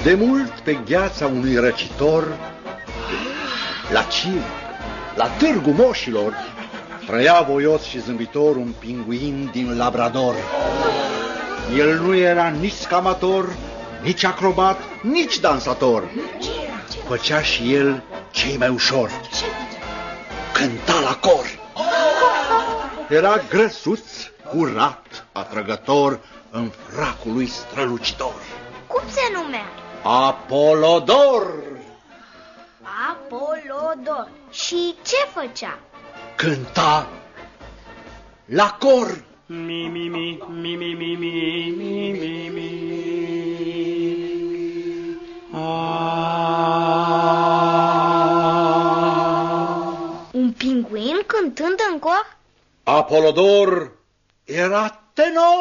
De mult pe gheața unui răcitor, la Circ, la Târgu Moșilor, trăia voios și zâmbitor un pinguin din Labrador. El nu era nici scamator, nici acrobat, nici dansator. Făcea și el cei mai ușor. Cânta la cor. Era grăsuț, curat, atrăgător, în fracul lui strălucitor. Cum se numea? Apolodor. Apolodor. Și ce făcea? Cânta la cor. Mi, mi, mi, mi, mi, mi, mi, mi, mi, mi. Un pinguin cântând în cor? Apolodor era tenor.